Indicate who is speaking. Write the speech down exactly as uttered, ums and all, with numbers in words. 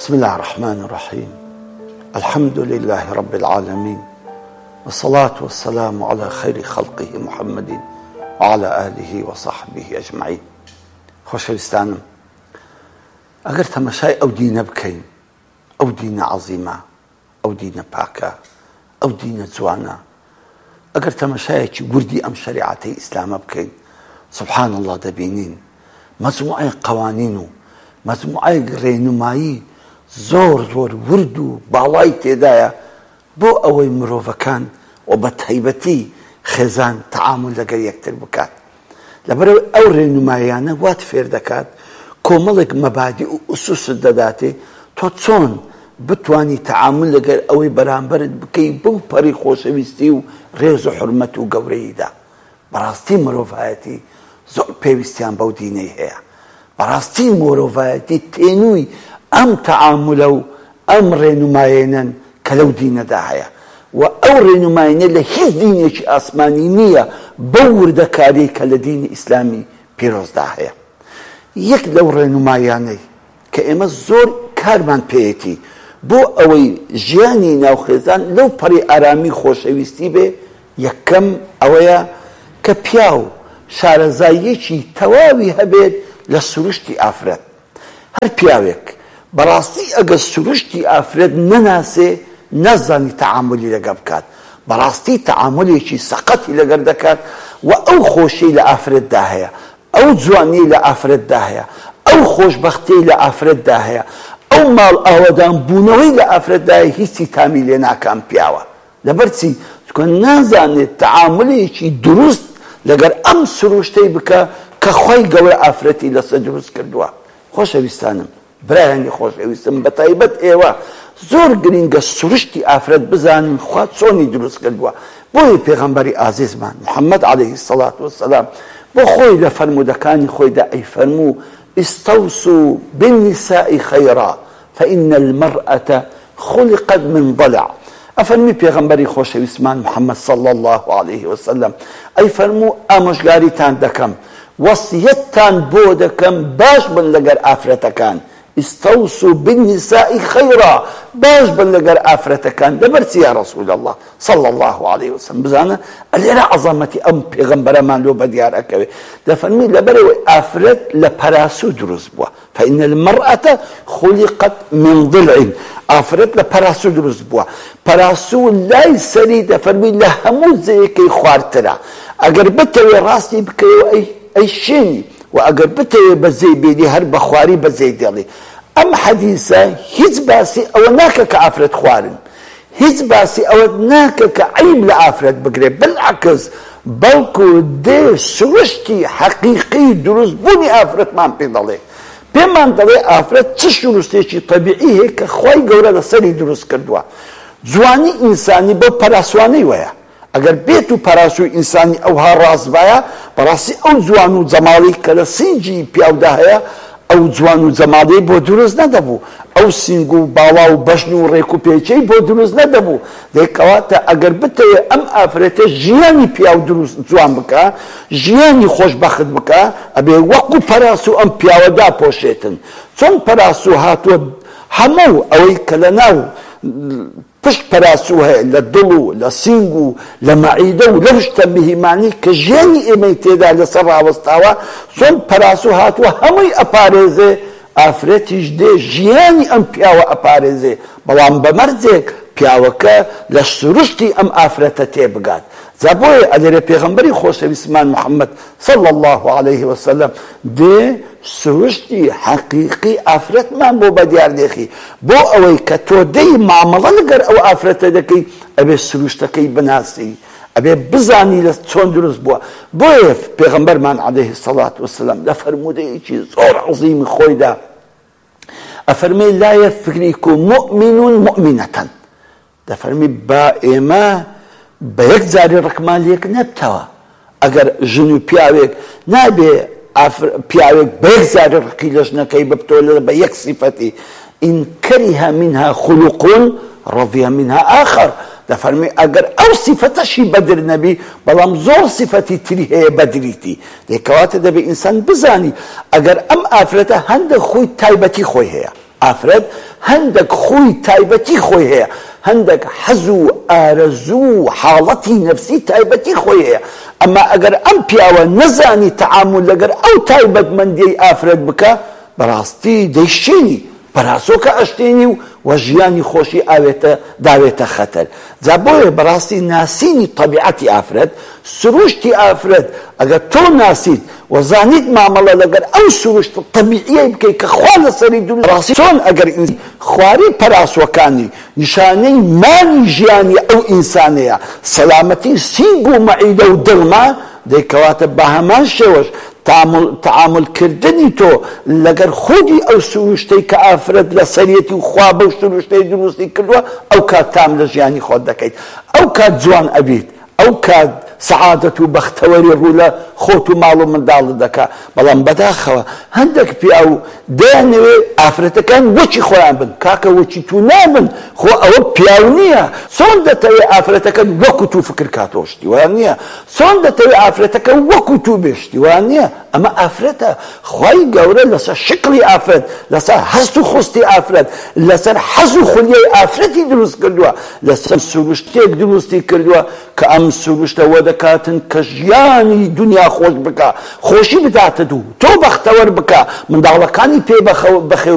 Speaker 1: بسم الله الرحمن الرحيم. الحمد لله رب العالمين، والصلاة والسلام على خير خلقه محمد وعلى آله وصحبه أجمعين. خۆشەویستانم، ئەگەر تەماشای ئەو دینە بکەین، ئەو دینە عەزیمە، ئەو دینە پاکە، ئەو دینە جوانە، ئەگەر تەماشایەکی گوردی ئەم شەریعەتەی ئیسلامە بکەین، سبحان الله دەبینین مەجموعەی قەوانین و مەجموعەی ڕێنمایی زۆر زۆر ورد و باڵای تێدایە بۆ ئەوەی مرۆڤەکان و بە تایبەتی خێزان تەعامل لەگەڵ یەکتر بکات. لەبەرەوەی ئەو ڕێنماییانە وات فێر دەکات، کۆمەڵێک مەبادی و ئوسوست دەداتێ تۆ چۆن بتوانی تەعامل لەگەڵ ئەوەی بەرامبەرت بکەی بەو پەڕی خۆشەویستی و ڕێز و حورمەت و گەورەییدا. بەڕاستی مرۆڤایەتی زۆر پێویستیان بەو دینەی هەیە. بەڕاستی مرۆڤایەتی تێنووی ئەم تەعاملە و ئەم ڕێنمایێنن کە لەو دینەدا هەیە و ئەو ڕێنمایێنە لە هیچ دینێکی ئاسمانی نییە بەو وردەکاری کە لە دینی ئیسلامی پیرۆزدا هەیە. یەک لەو ڕێنمایانەی کە ئێمە زۆر کارمان پێیەتی بۆ ئەوەی ژیانی ناوخێزان لەو پەڕی ئارامی خۆشەویستی بێ، یەکەم ئەوەیە کە پیا و شارەزاییەکی تەواوی هەبێت لە سروشتی ئافرەت. هەر پیاوێک بەڕاستی ئەگەر سروشتی ئافرەت نەناسێ، نەزانی تەعاملی لەگە بکات، بەڕاستی تەعاملێکی سەقەتی لەگەر دەکات و ئەو خۆشەی لە ئافرەتدا هەیە، ئەو جوانی لە ئافرەتدا هەیە، ئەو خۆشبەختی لە ئافرەتدا هەیە، ئەو ماڵ ئاوەدان بوونەوەی لە ئافرەتدا هەیە، هیچی تامی لێ ناکام پیاوە. لەبەرچی چونکە نازانێت تەعاملێکی دروست لەگەر ئەم سروشتەی بکە کە خۆی گەورە ئافرەتی لەسەر دروست کردووە. خۆشەویستانم، برایانی خۆشەویستم، بە تایبەت ئێوە زۆر گرنگە سروشتی ئافرەت بزانن خوا چۆنی دروست کردووە. بۆیە پێغەمبەری ئازیزمان محەممەد عەلەیهی السەڵات وەسەلام بۆ خۆی لە فەرمودەکانی خۆیدا ئەیفەرموو: ئستەوسوا بالنساء خەیرا فإن المرأة خلقت من ضلع. ئەفەرمی پێغەمبەری خۆشەویستمان محەممەد صلی الله علیه وسلم ئەیفەرموو: ئامۆژگاریتان دەکەم، وەسیەتتان بۆ دەکەم باش بن لەگەر ئافرەتەکان. ئستەوسوا بالنساء خەیرا، باش بن لەگەر ئافرەتەکان. لەبەرچی یا ڕەسوول الله صلی الله علیه وسلم بزانە ئەلێرە عەزەمەتی ئەم پێغەمبەرەمان لۆ بەدیار ئەکەوێ. دەفەرمی لەبەرەوەی ئافرەت لە پەراسوو دروست بووە. فإن المرأة خلقت من ضلع. ئافرەت لە پەراسوو دروست بووە. پەراسوو لای سەری دەفەرمی لە هەموو جێیەکەی خواردترە. ئەگەر بتەوێ ڕاستی بکەوێ ئەی شێنی، و ئەگەر بتەوێ بەزەی بێنی هەر بە خواری بەزەی دێڵی. ئەم حەدیسە هیچ باسی ئەوە ناکە کە ئافرەت خوارن، هیچ باسی ئەوە ناکە کە عیب لە ئافرەت بگرێت، بالعکس بەڵکو دێ سروشتی حەقیقی دروست بوونی ئافرەتمان پێ دەڵێ. پێمان دەڵێ ئافرەت چ سروشتێکی طەبیعی هەیە کە خۆی گەورە لەسەری دروست کردووە. جوانی ئینسانی بەو پەراسوانەی وەیە. ئەگەر بێت و پەراسوی ئینسانی ئەوها ڕاستبایە، بەڕاستی ئەو جوان و جەماڵی کە لە سینگی پیاودا هەیە، ئەو جوان و جەماڵی بۆ دروست نەدەبوو، ئەو سینگ و باڵا و بەشن و ڕێک و پێچەی بۆ دروست نەدەبوو. دەیکەواتە ئەگەر بتەوێ ئەم ئافرەتە ژیانی پیاو دروست جوان بکە، ژیانی خۆشبەخت بکە، ئەبێ وەکو پەراسوو ئەم پیاوەدا پۆشێتن. چۆن پەراسوو هاتووە هەموو ئەوەی کە لە ناو پشت پەراسوو هەیە، لە دڵ و لە سینگ و لە مەعیدە و لەو شتە مهمانی کە ژیانی ئێمەی تێدا لەسەر ڕاوەستاوە، چۆن پەراسوو هاتووە هەمووی ئەپارێزێ، ئافرەتیش دێ ژیانی ئەم پیاوە ئەپارێزێ، بەڵام بەمەرجێک پیاوەکە لە سروشتی ئەم ئافرەتە تێبگات. جا بۆیە ئەلێرە پێغەمبەری خۆشەویستمان محەممەد صلی الله علیه وسلم دێ سروشتی حەقیقی ئافرەتمان بۆ بەدیار دێخی، بۆ ئەوەی کە تۆ دەی مامەڵە لەگەر ئەو ئافرەتە دەکەی، ئەبێ سروشتەکەی بناسی، ئەبێ بزانی لە چۆن دروست بووە. بۆیە پێغەمبەرمان عەلەیهی السەڵات وەسەلام لە فەرمودەیەکی زۆر عەزیمی خۆیدا ئەفەرمێ: لا یەفریق مؤمن مؤمنة. دەفەرمی با ئێمە بە یەک جاری ڕقمان لێک نەبتەوە. ئەگەر ژن و پیاوێک نابێ پیاوێک بە یەک جاری ڕقی لەژنەکەی ببتۆ بە یەک سیفەتی. ئین کەریها منها خولق رضی منها آخر. دەفەرمی ئەگەر ئەو سیفەتەشی بەدر نەبی، بەڵام زۆر سیفەتی تری هەیە بەدریتی. دەکەواتە دەبێ ئینسان بزانی ئەگەر ئەم ئافرەتە هەندێک خۆی تایبەتی خۆی هەیە، ئافرەت هەندێک خۆی تایبەتی خۆی هەیە، هەندێک حەز و ئارەزوو و حاڵەتی نەفسی تایبەتی خۆی هەیە. ئەمما ئەگەر ئەم پیاوە نەزانی تەعامل لەگەر ئەو تایبەتمەندیەی ئافرەت بکە، بەڕاستی دەیشێنی بەراسۆکە ئەشتێنی و وە ژیانی خۆشی ئاوێتە داوێتە خەتەر. جا بۆیە بەڕاستی ناسینی طەبیعەتی ئافرەت، سروشتی ئافرەت ئەگەر تۆ ناسیت وەزانیت مامەڵە لەگەر ئەو سروشت طەبیعیەی بکەیت کە خوا لەسەری دوو ڕاستی چۆن ئەگەر خواری پەراسۆکانی نیشانەی مانی ژیانی ئەو ئینسانەیە سەلامەتی سینگ و مەعیدە و دڵما دەیکەواتە بە هەمان شێوەش تعاملکردنی تۆ لەگەر خودی ئەو سروشتەی کە ئافرەت لە سەرەتی و خوا بەو سروشتەی دروستی کردووە ئەو کات تام لە ژیانی خۆت دەکەیت، ئەو کات جوان ئەبیت، ئەو کات سەعادەت و بەختەوەری ڕوو لە خۆت و ماڵ و منداڵت دەکا. بەڵام بەداخەوە هەندێک پیا و دەیانەوێ ئافرەتەکان وەچی خۆیان بن، کاکە وەچی تو نابن، خۆ ئەوە پیاو نییە. چۆن دەتەوێت ئافرەتەکە وەکو تو فکر کاتەوە، شتیوان نییە. چۆن دەتەوێت ئافرەتەکە وەکو تو بێ، شتیوان نییە. ئەمە ئافرەتە. خوای گەورە لەسەر شکلی ئافرەت، لەسەر هەست و خوستی ئافرەت، لەسەر حەز و خولیەی ئافرەتی دروست کردووە، لەسەر سروشتێک دروستی کردووە کە ئەم سروشتە وە دەکاتن کە ژیانی دنیا خۆش بکە، خۆشی بداتە دوو، تۆ بەختەوەر بکە، منداڵەکانی پێ بەخێو